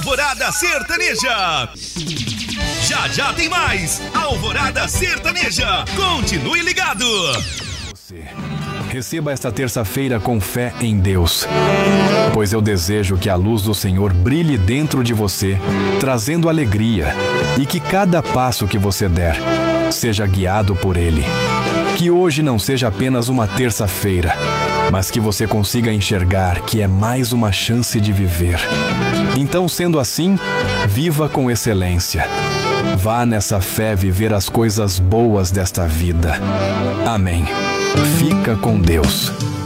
Alvorada Sertaneja. Já já tem mais Alvorada Sertaneja. Continue ligado. Você receba esta terça-feira com fé em Deus, pois eu desejo que a luz do Senhor brilhe dentro de você, trazendo alegria, e que cada passo que você der seja guiado por Ele. Que hoje não seja apenas uma terça-feira, mas que você consiga enxergar que é mais uma chance de viver. Então, sendo assim, viva com excelência. Vá nessa fé viver as coisas boas desta vida. Amém. Fica com Deus.